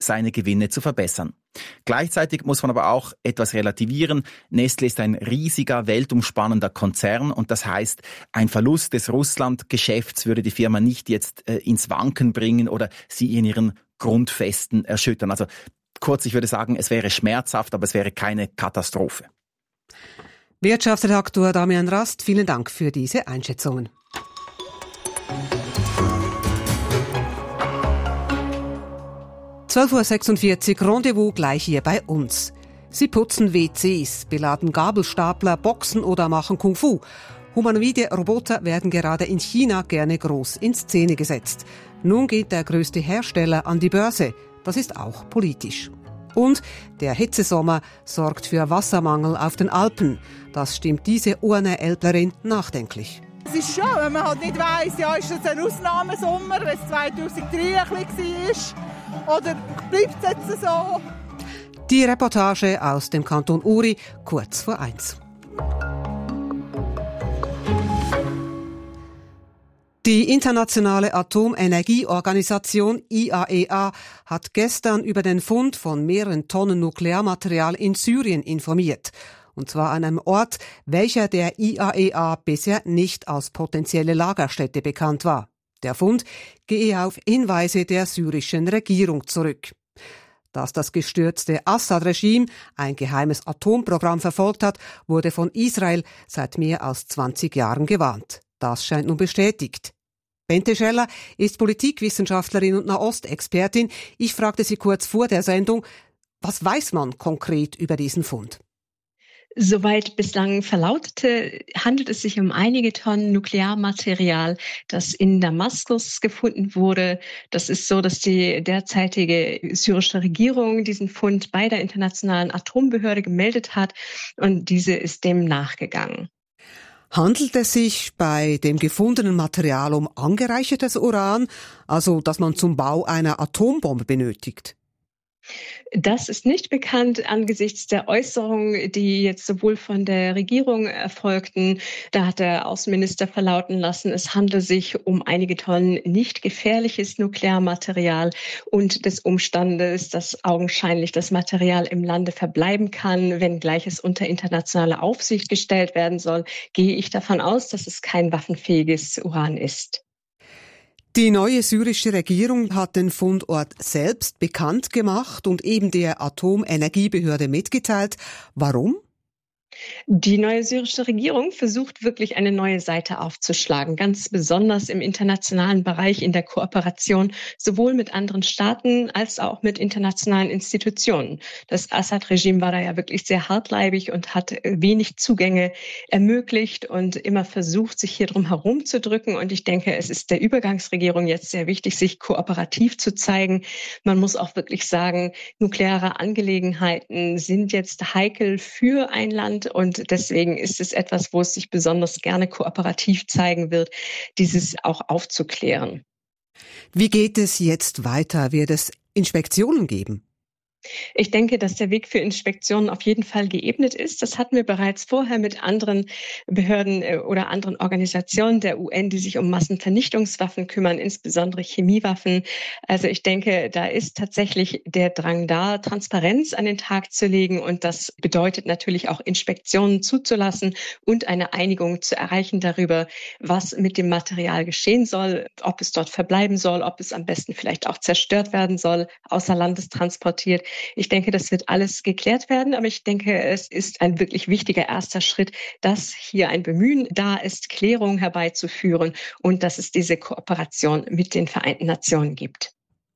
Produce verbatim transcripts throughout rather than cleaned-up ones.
seine Gewinne zu verbessern. Gleichzeitig muss man aber auch etwas relativieren. Nestle ist ein riesiger, weltumspannender Konzern und das heißt, ein Verlust des Russland-Geschäfts würde die Firma nicht jetzt äh, ins Wanken bringen oder sie in ihren Grundfesten erschüttern. Also kurz, ich würde sagen, es wäre schmerzhaft, aber es wäre keine Katastrophe. Wirtschaftsredaktor Damian Rast, vielen Dank für diese Einschätzungen. zwölf Uhr sechsundvierzig, Rendezvous gleich hier bei uns. Sie putzen W Cs, beladen Gabelstapler, boxen oder machen Kung Fu. Humanoide Roboter werden gerade in China gerne groß in Szene gesetzt. Nun geht der größte Hersteller an die Börse. Das ist auch politisch. Und der Hitzesommer sorgt für Wassermangel auf den Alpen. Das stimmt diese Urner Älplerin nachdenklich. Es ist schon, wenn man halt nicht weiss, ja, ist das ein Ausnahmesommer, wenn es zweitausenddrei ein bisschen war, oder bleibt es jetzt so? Die Reportage aus dem Kanton Uri, kurz vor eins. Die Internationale Atomenergieorganisation I A E A hat gestern über den Fund von mehreren Tonnen Nuklearmaterial in Syrien informiert. Und zwar an einem Ort, welcher der I A E A bisher nicht als potenzielle Lagerstätte bekannt war. Der Fund gehe auf Hinweise der syrischen Regierung zurück. Dass das gestürzte Assad-Regime ein geheimes Atomprogramm verfolgt hat, wurde von Israel seit mehr als zwanzig Jahren gewarnt. Das scheint nun bestätigt. Bente Scheller ist Politikwissenschaftlerin und Nahostexpertin. Ich fragte sie kurz vor der Sendung, was weiß man konkret über diesen Fund? Soweit bislang verlautete, handelt es sich um einige Tonnen Nuklearmaterial, das in Damaskus gefunden wurde. Das ist so, dass die derzeitige syrische Regierung diesen Fund bei der Internationalen Atombehörde gemeldet hat und diese ist dem nachgegangen. Handelt es sich bei dem gefundenen Material um angereichertes Uran, also das man zum Bau einer Atombombe benötigt? Das ist nicht bekannt angesichts der Äußerungen, die jetzt sowohl von der Regierung erfolgten. Da hat der Außenminister verlauten lassen, es handle sich um einige Tonnen nicht gefährliches Nuklearmaterial und des Umstandes, dass augenscheinlich das Material im Lande verbleiben kann, wenngleich es unter internationale Aufsicht gestellt werden soll, gehe ich davon aus, dass es kein waffenfähiges Uran ist. Die neue syrische Regierung hat den Fundort selbst bekannt gemacht und eben der Atomenergiebehörde mitgeteilt. Warum? Die neue syrische Regierung versucht wirklich eine neue Seite aufzuschlagen, ganz besonders im internationalen Bereich in der Kooperation, sowohl mit anderen Staaten als auch mit internationalen Institutionen. Das Assad-Regime war da ja wirklich sehr hartleibig und hat wenig Zugänge ermöglicht und immer versucht, sich hier drum herum zu drücken. Und ich denke, es ist der Übergangsregierung jetzt sehr wichtig, sich kooperativ zu zeigen. Man muss auch wirklich sagen, nukleare Angelegenheiten sind jetzt heikel für ein Land. Und deswegen ist es etwas, wo es sich besonders gerne kooperativ zeigen wird, dieses auch aufzuklären. Wie geht es jetzt weiter? Wird es Inspektionen geben? Ich denke, dass der Weg für Inspektionen auf jeden Fall geebnet ist. Das hatten wir bereits vorher mit anderen Behörden oder anderen Organisationen der U N, die sich um Massenvernichtungswaffen kümmern, insbesondere Chemiewaffen. Also ich denke, da ist tatsächlich der Drang da, Transparenz an den Tag zu legen. Und das bedeutet natürlich auch Inspektionen zuzulassen und eine Einigung zu erreichen darüber, was mit dem Material geschehen soll, ob es dort verbleiben soll, ob es am besten vielleicht auch zerstört werden soll, außer Landes transportiert. Ich denke, das wird alles geklärt werden, aber ich denke, es ist ein wirklich wichtiger erster Schritt, dass hier ein Bemühen da ist, Klärung herbeizuführen und dass es diese Kooperation mit den Vereinten Nationen gibt.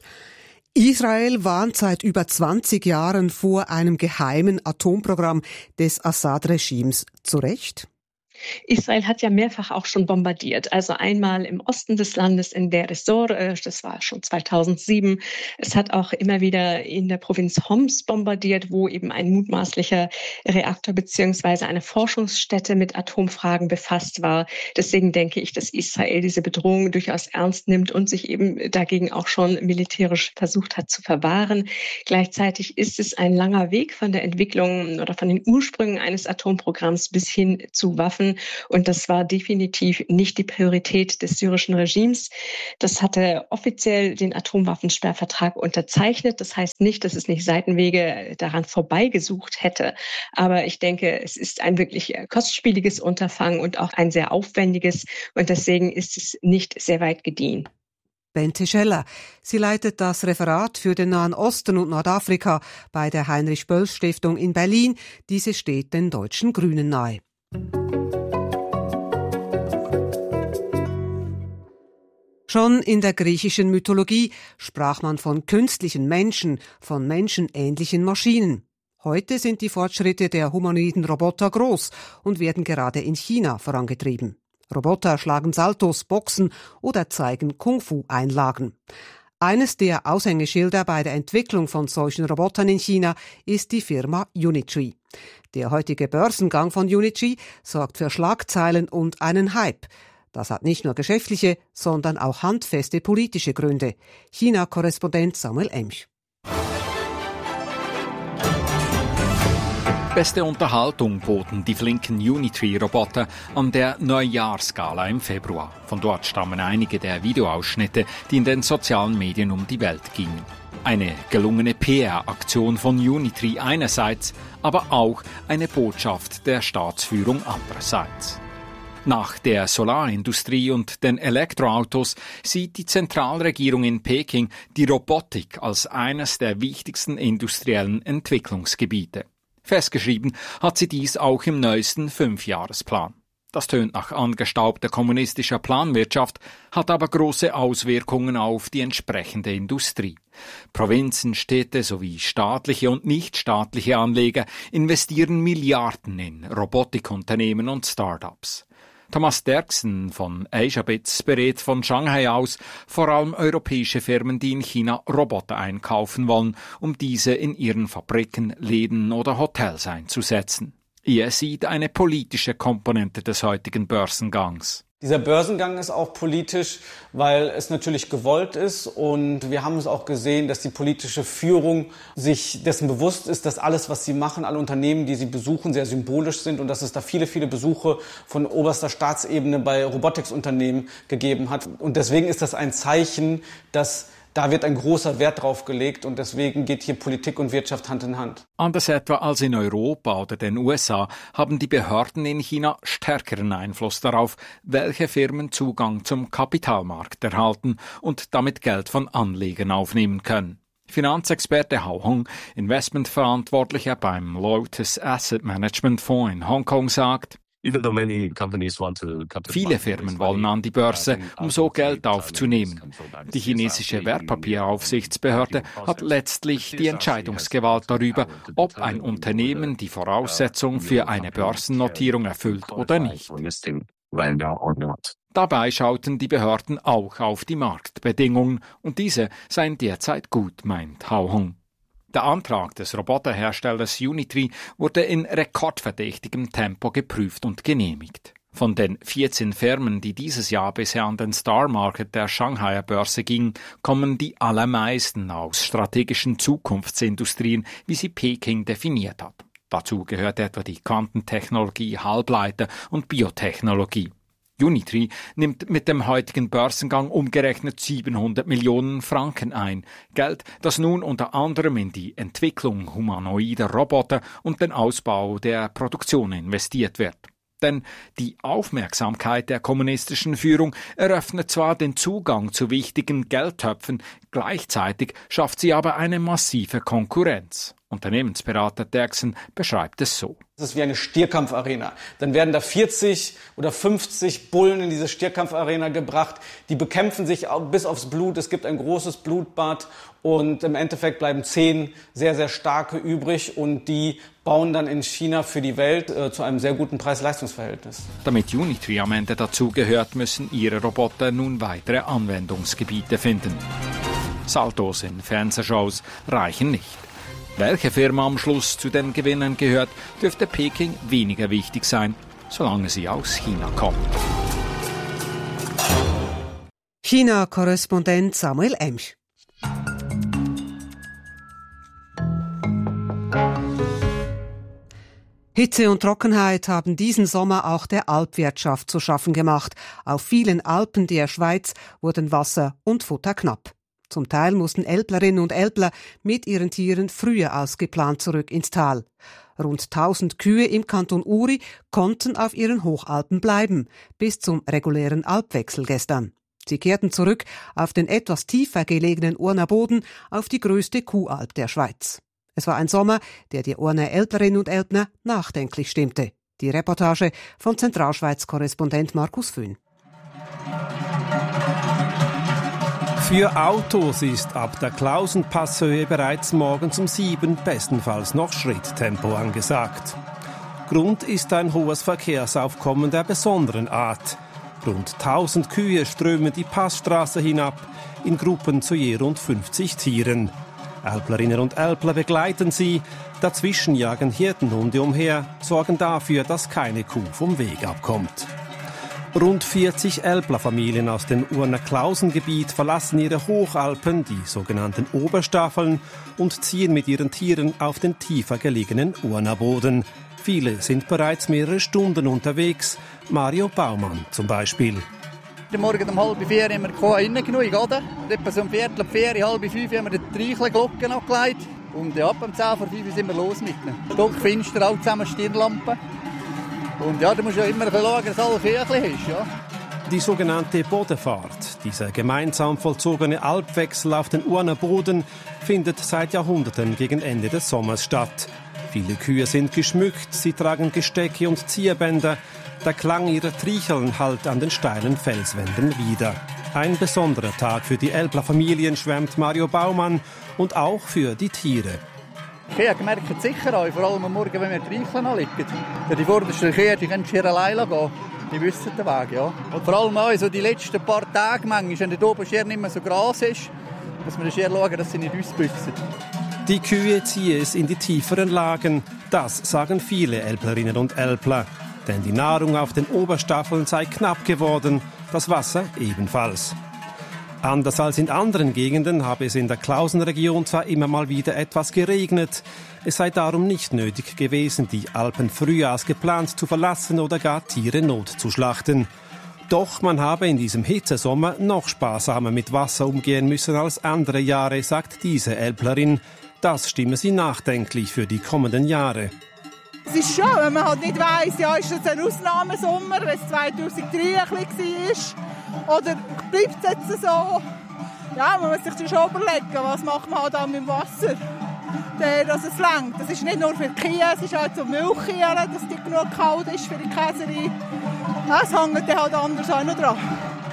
Israel warnt seit über zwanzig Jahren vor einem geheimen Atomprogramm des Assad-Regimes. Zu Recht? Israel hat ja mehrfach auch schon bombardiert. Also einmal im Osten des Landes in Deir ez-Zor, das war schon zweitausendsieben. Es hat auch immer wieder in der Provinz Homs bombardiert, wo eben ein mutmaßlicher Reaktor beziehungsweise eine Forschungsstätte mit Atomfragen befasst war. Deswegen denke ich, dass Israel diese Bedrohung durchaus ernst nimmt und sich eben dagegen auch schon militärisch versucht hat zu verwahren. Gleichzeitig ist es ein langer Weg von der Entwicklung oder von den Ursprüngen eines Atomprogramms bis hin zu Waffen. können. Und das war definitiv nicht die Priorität des syrischen Regimes. Das hatte offiziell den Atomwaffensperrvertrag unterzeichnet. Das heißt nicht, dass es nicht Seitenwege daran vorbeigesucht hätte. Aber ich denke, es ist ein wirklich kostspieliges Unterfangen und auch ein sehr aufwendiges. Und deswegen ist es nicht sehr weit gediehen. Bente Scheller. Sie leitet das Referat für den Nahen Osten und Nordafrika bei der Heinrich-Böll-Stiftung in Berlin. Diese steht den deutschen Grünen nahe. Schon in der griechischen Mythologie sprach man von künstlichen Menschen, von menschenähnlichen Maschinen. Heute sind die Fortschritte der humanoiden Roboter groß und werden gerade in China vorangetrieben. Roboter schlagen Saltos, boxen oder zeigen Kung-Fu-Einlagen. Eines der Aushängeschilder bei der Entwicklung von solchen Robotern in China ist die Firma Unitree. Der heutige Börsengang von Unitree sorgt für Schlagzeilen und einen Hype. Das hat nicht nur geschäftliche, sondern auch handfeste politische Gründe. China-Korrespondent Samuel Emch. Beste Unterhaltung boten die flinken Unitree-Roboter an der Neujahrsgala im Februar. Von dort stammen einige der Videoausschnitte, die in den sozialen Medien um die Welt gingen. Eine gelungene P R-Aktion von Unitree einerseits, aber auch eine Botschaft der Staatsführung andererseits. Nach der Solarindustrie und den Elektroautos sieht die Zentralregierung in Peking die Robotik als eines der wichtigsten industriellen Entwicklungsgebiete. Festgeschrieben hat sie dies auch im neuesten Fünfjahresplan. Das tönt nach angestaubter kommunistischer Planwirtschaft, hat aber große Auswirkungen auf die entsprechende Industrie. Provinzen, Städte sowie staatliche und nichtstaatliche Anleger investieren Milliarden in Robotikunternehmen und Start-ups. Thomas Derksen von Asiabits berät von Shanghai aus vor allem europäische Firmen, die in China Roboter einkaufen wollen, um diese in ihren Fabriken, Läden oder Hotels einzusetzen. Er sieht eine politische Komponente des heutigen Börsengangs. Dieser Börsengang ist auch politisch, weil es natürlich gewollt ist und wir haben es auch gesehen, dass die politische Führung sich dessen bewusst ist, dass alles, was sie machen, alle Unternehmen, die sie besuchen, sehr symbolisch sind und dass es da viele, viele Besuche von oberster Staatsebene bei Robotiksunternehmen gegeben hat. Und deswegen ist das ein Zeichen, dass da wird ein großer Wert drauf gelegt und deswegen geht hier Politik und Wirtschaft Hand in Hand. Anders etwa als in Europa oder den U S A haben die Behörden in China stärkeren Einfluss darauf, welche Firmen Zugang zum Kapitalmarkt erhalten und damit Geld von Anlegern aufnehmen können. Finanzexperte Hao Hong, Investmentverantwortlicher beim Lotus Asset Management Fonds in Hongkong, sagt: Viele Firmen wollen an die Börse, um so Geld aufzunehmen. Die chinesische Wertpapieraufsichtsbehörde hat letztlich die Entscheidungsgewalt darüber, ob ein Unternehmen die Voraussetzung für eine Börsennotierung erfüllt oder nicht. Dabei schauten die Behörden auch auf die Marktbedingungen und diese seien derzeit gut, meint Hao Hong. Der Antrag des Roboterherstellers Unitree wurde in rekordverdächtigem Tempo geprüft und genehmigt. Von den vierzehn Firmen, die dieses Jahr bisher an den Star Market der Shanghaier Börse gingen, kommen die allermeisten aus strategischen Zukunftsindustrien, wie sie Peking definiert hat. Dazu gehört etwa die Quantentechnologie, Halbleiter und Biotechnologie. Unitree nimmt mit dem heutigen Börsengang umgerechnet siebenhundert Millionen Franken ein. Geld, das nun unter anderem in die Entwicklung humanoider Roboter und den Ausbau der Produktion investiert wird. Denn die Aufmerksamkeit der kommunistischen Führung eröffnet zwar den Zugang zu wichtigen Geldtöpfen, gleichzeitig schafft sie aber eine massive Konkurrenz. Unternehmensberater Derksen beschreibt es so: Es ist wie eine Stierkampfarena. Dann werden da vierzig oder fünfzig Bullen in diese Stierkampfarena gebracht. Die bekämpfen sich bis aufs Blut. Es gibt ein großes Blutbad und im Endeffekt bleiben zehn sehr, sehr starke übrig und die bauen dann in China für die Welt äh, zu einem sehr guten Preis-Leistungs-Verhältnis. Damit Unitree am Ende dazugehört, müssen ihre Roboter nun weitere Anwendungsgebiete finden. Saltos in Fernsehshows reichen nicht. Welche Firma am Schluss zu den Gewinnern gehört, dürfte Peking weniger wichtig sein, solange sie aus China kommt. China-Korrespondent Samuel Emch. Hitze und Trockenheit haben diesen Sommer auch der Alpwirtschaft zu schaffen gemacht. Auf vielen Alpen der Schweiz wurden Wasser und Futter knapp. Zum Teil mussten Älplerinnen und Älpler mit ihren Tieren früher als geplant zurück ins Tal. Rund tausend Kühe im Kanton Uri konnten auf ihren Hochalpen bleiben, bis zum regulären Alpwechsel gestern. Sie kehrten zurück auf den etwas tiefer gelegenen Urner Boden, auf die größte Kuhalp der Schweiz. Es war ein Sommer, der die Urner Älplerinnen und Älpler nachdenklich stimmte. Die Reportage von Zentralschweiz-Korrespondent Markus Föhn. Für Autos ist ab der Klausenpasshöhe bereits morgens um sieben bestenfalls noch Schritttempo angesagt. Grund ist ein hohes Verkehrsaufkommen der besonderen Art. Rund tausend Kühe strömen die Passstraße hinab, in Gruppen zu je rund fünfzig Tieren. Älplerinnen und Älpler begleiten sie, dazwischen jagen Hirtenhunde umher, sorgen dafür, dass keine Kuh vom Weg abkommt. Rund vierzig Älplerfamilien aus dem Urner Klausengebiet verlassen ihre Hochalpen, die sogenannten Oberstaffeln, und ziehen mit ihren Tieren auf den tiefer gelegenen Urner Boden. Viele sind bereits mehrere Stunden unterwegs. Mario Baumann zum Beispiel. Morgen um halb vier haben wir die Kuh reingenommen, oder? Etwa so um Viertel ab vier, halb fünf haben wir die Reichelglocken abgelegt. Und ja, ab um zehn vor fünf sind wir los mit ihnen. Stockfinster, alle zusammen Stirnlampen. Und ja, da musst du ja immer schauen, dass alles Küchli ist, ja. Die sogenannte Bodefahrt, dieser gemeinsam vollzogene Alpwechsel auf den Urner Boden, findet seit Jahrhunderten gegen Ende des Sommers statt. Viele Kühe sind geschmückt, sie tragen Gestecke und Zierbänder. Der Klang ihrer Tricheln hallt an den steilen Felswänden wider. Ein besonderer Tag für die Älplerfamilien, schwärmt Mario Baumann, und auch für die Tiere. Die Kühe merken es sicher auch, vor allem am Morgen, wenn wir die Reicheln anlegen. Die vordersten Kühe, die können schier alleine gehen. Die wissen den Weg, ja. Und vor allem auch so die letzten paar Tage, manchmal, wenn da oben schier nicht mehr so Gras ist, muss man schier schauen, dass sie nicht ausbüchsen. Die Kühe ziehen es in die tieferen Lagen. Das sagen viele Älplerinnen und Älpler. Denn die Nahrung auf den Oberstaffeln sei knapp geworden, das Wasser ebenfalls. Anders als in anderen Gegenden habe es in der Klausenregion zwar immer mal wieder etwas geregnet. Es sei darum nicht nötig gewesen, die Alpen früher als geplant zu verlassen oder gar Tiere notzuschlachten. Doch man habe in diesem Hitzesommer noch sparsamer mit Wasser umgehen müssen als andere Jahre, sagt diese Älplerin. Das stimme sie nachdenklich für die kommenden Jahre. Es ist schon, wenn man halt nicht weiss, ja, ist das ein Ausnahmesommer, wenn es zweitausenddrei ein bisschen war, oder bleibt es jetzt so? Ja, man muss sich schon überlegen, was macht man halt auch mit dem Wasser, dass es reicht. Das ist nicht nur für die Kühe, es ist auch zum Milchkühe, dass die genug kalt ist für die Käserei. Das hängt dann halt anders auch noch dran.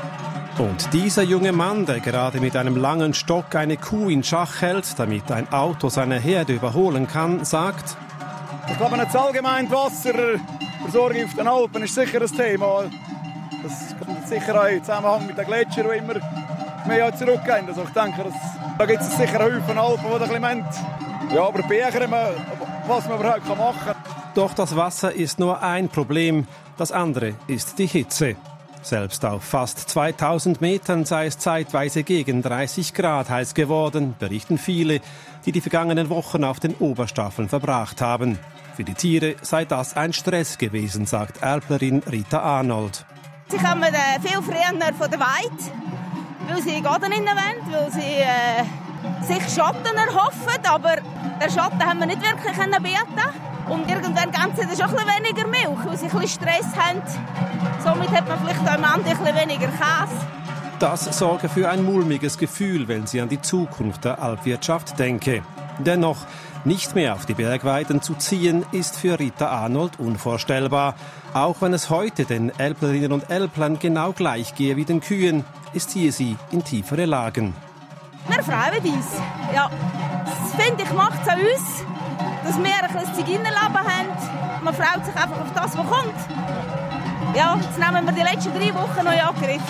Und dieser junge Mann, der gerade mit einem langen Stock eine Kuh in Schach hält, damit ein Auto seine Herde überholen kann, sagt: Ich glaube, das allgemeine Wasserversorgung auf den Alpen ist sicher ein Thema. Das kommt sicher auch im Zusammenhang mit den Gletschern, die immer mehr zurückgehen. Also ich denke, dass, da gibt es sicher einen Haufen Alpen, die ein bisschen meint. Ja, aber Bergen, was man überhaupt machen kann. Doch das Wasser ist nur ein Problem. Das andere ist die Hitze. Selbst auf fast zweitausend Metern sei es zeitweise gegen dreißig Grad heiß geworden, berichten viele, die die vergangenen Wochen auf den Oberstaffeln verbracht haben. Für die Tiere sei das ein Stress gewesen, sagt Älplerin Rita Arnold. Sie kommen äh, viel früher von der Weide, weil sie Garten in der wollen, weil sie äh, sich Schatten erhoffen, aber den Schatten haben wir nicht wirklich bieten. Und irgendwann geben sie dann schon ein bisschen weniger Milch, weil sie ein bisschen Stress haben. Somit hat man vielleicht auch am Ende ein bisschen weniger Käse. Das sorge für ein mulmiges Gefühl, wenn sie an die Zukunft der Alpwirtschaft denke. Dennoch, nicht mehr auf die Bergweiden zu ziehen, ist für Rita Arnold unvorstellbar. Auch wenn es heute den Älplerinnen und Älplern genau gleich gehe wie den Kühen, es ziehe sie in tiefere Lagen. Wir freuen uns. Ja, das finde ich, macht es an uns, dass wir ein bisschen Zigeunerleben haben. Man freut sich einfach auf das, was kommt. Ja, jetzt nehmen wir die letzten drei Wochen noch in Angriff.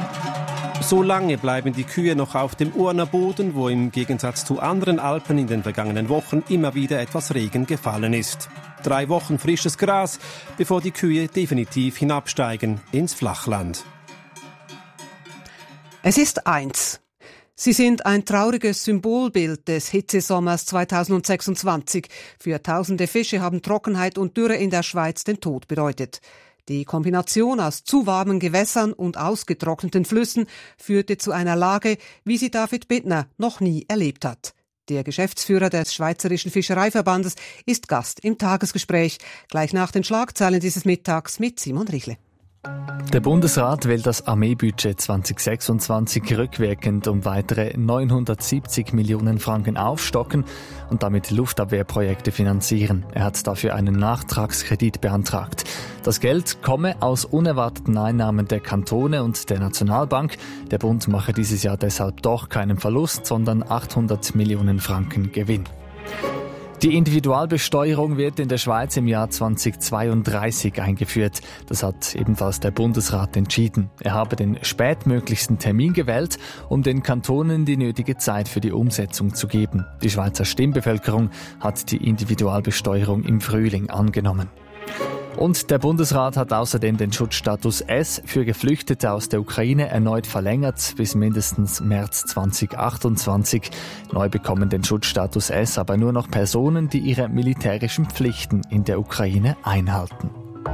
So lange bleiben die Kühe noch auf dem Urner Boden, wo im Gegensatz zu anderen Alpen in den vergangenen Wochen immer wieder etwas Regen gefallen ist. Drei Wochen frisches Gras, bevor die Kühe definitiv hinabsteigen ins Flachland. Es ist eins. Sie sind ein trauriges Symbolbild des Hitzesommers zweitausendsechsundzwanzig. Für tausende Fische haben Trockenheit und Dürre in der Schweiz den Tod bedeutet. Die Kombination aus zu warmen Gewässern und ausgetrockneten Flüssen führte zu einer Lage, wie sie David Bittner noch nie erlebt hat. Der Geschäftsführer des Schweizerischen Fischereiverbandes ist Gast im Tagesgespräch. Gleich nach den Schlagzeilen dieses Mittags mit Simon Richle. Der Bundesrat will das Armeebudget zweitausendsechsundzwanzig rückwirkend um weitere neunhundertsiebzig Millionen Franken aufstocken und damit Luftabwehrprojekte finanzieren. Er hat dafür einen Nachtragskredit beantragt. Das Geld komme aus unerwarteten Einnahmen der Kantone und der Nationalbank. Der Bund mache dieses Jahr deshalb doch keinen Verlust, sondern achthundert Millionen Franken Gewinn. Die Individualbesteuerung wird in der Schweiz im Jahr zweitausendzweiunddreißig eingeführt. Das hat ebenfalls der Bundesrat entschieden. Er habe den spätmöglichsten Termin gewählt, um den Kantonen die nötige Zeit für die Umsetzung zu geben. Die Schweizer Stimmbevölkerung hat die Individualbesteuerung im Frühling angenommen. Und der Bundesrat hat außerdem den Schutzstatus S für Geflüchtete aus der Ukraine erneut verlängert bis mindestens März zweitausendachtundzwanzig. Neu bekommen den Schutzstatus S aber nur noch Personen, die ihre militärischen Pflichten in der Ukraine einhalten.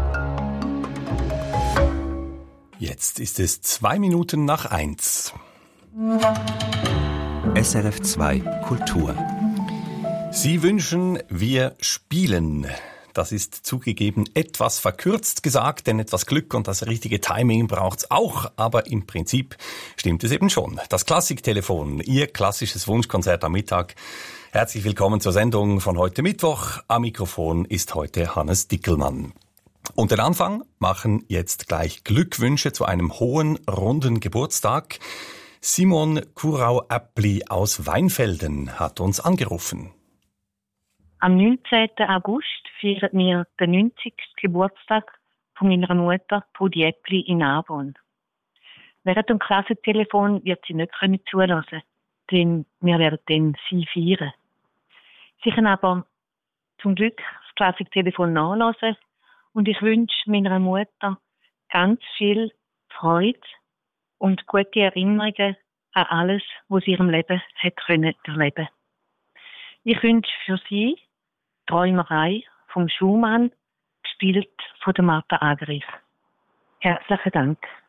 Jetzt ist es zwei Minuten nach eins. S R F zwei Kultur. Sie wünschen, wir spielen. Das ist zugegeben etwas verkürzt gesagt, denn etwas Glück und das richtige Timing braucht's auch, aber im Prinzip stimmt es eben schon. Das Klassiktelefon, Ihr klassisches Wunschkonzert am Mittag. Herzlich willkommen zur Sendung von heute Mittwoch. Am Mikrofon ist heute Hannes Dickelmann. Und den Anfang machen jetzt gleich Glückwünsche zu einem hohen, runden Geburtstag. Simon Kurau-Appli aus Weinfelden hat uns angerufen. Am neunzehnten August feiern wir den neunzigsten Geburtstag von meiner Mutter, Trudi Äppli, in Arbon. Während dem Klassentelefon wird sie nicht zuhören können, denn wir werden dann sie feiern. Sie können aber zum Glück das Klassentelefon nachhören und ich wünsche meiner Mutter ganz viel Freude und gute Erinnerungen an alles, was sie in ihrem Leben hat können erleben. Ich wünsche für sie Träumerei vom Schumann, gespielt von der Martha Agerich. Herzlichen Dank.